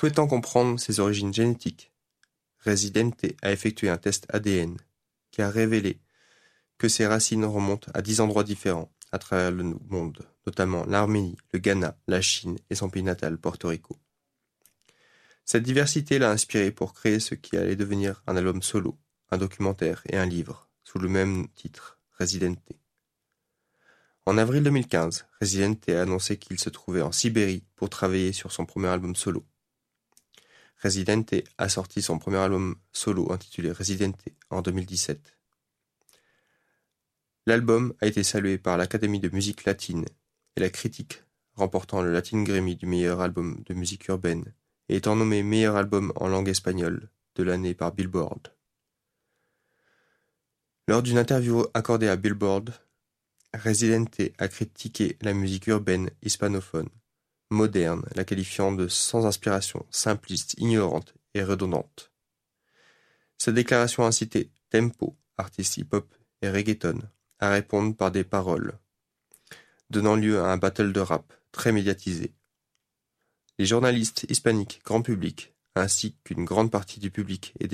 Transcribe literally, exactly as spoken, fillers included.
Souhaitant comprendre ses origines génétiques, Residente a effectué un test A D N qui a révélé que ses racines remontent à dix endroits différents à travers le monde, notamment l'Arménie, le Ghana, la Chine et son pays natal, Porto Rico. Cette diversité l'a inspiré pour créer ce qui allait devenir un album solo, un documentaire et un livre, sous le même titre, Residente. En avril deux mille quinze, Residente a annoncé qu'il se trouvait en Sibérie pour travailler sur son premier album solo. Residente a sorti son premier album solo intitulé Residente en deux mille dix-sept. L'album a été salué par l'Académie de musique latine et la critique, remportant le Latin Grammy du meilleur album de musique urbaine et étant nommé meilleur album en langue espagnole de l'année par Billboard. Lors d'une interview accordée à Billboard, Residente a critiqué la musique urbaine hispanophone, moderne, la qualifiant de sans inspiration, simpliste, ignorante et redondante. Sa déclaration a incité tempo, artistes hip-hop et reggaeton à répondre par des paroles, donnant lieu à un battle de rap très médiatisé. Les journalistes hispaniques grand public, ainsi qu'une grande partie du public et des